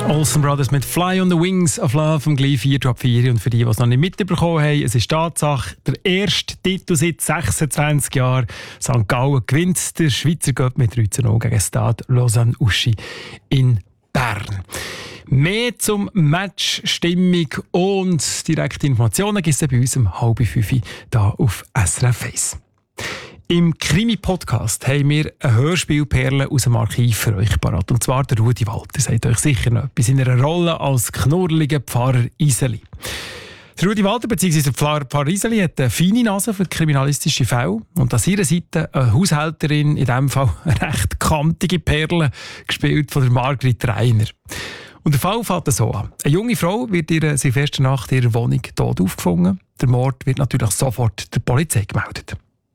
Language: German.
Olsen Brothers mit Fly on the Wings of Love am gleich 4 ab 4. Und für die, die es noch nicht mitbekommen haben, es ist Tatsache, der erste Titel seit 26 Jahren. St. Gallen gewinnt der Schweizer Cup mit 3:0 gegen Stade Lausanne-Uschi in Bern. Mehr zum Match, Stimmung und direkte Informationen gibt es bei uns um 4:30 hier auf SRF 1. Im Krimi-Podcast haben wir eine Hörspielperle aus dem Archiv für euch parat. Und zwar der Rudi Walter. Sagt euch sicher noch etwas in einer Rolle als knurrliger Pfarrer Iseli. Der Rudi Walter bzw. Pfarrer Iseli hat eine feine Nase für kriminalistische Fälle. Und an ihrer Seite eine Haushälterin, in diesem Fall eine recht kantige Perle, gespielt von der Margrit Reiner. Und der Fall fängt so an. Eine junge Frau wird in Silvesternacht in ihrer Wohnung tot aufgefunden. Der Mord wird natürlich sofort der Polizei gemeldet.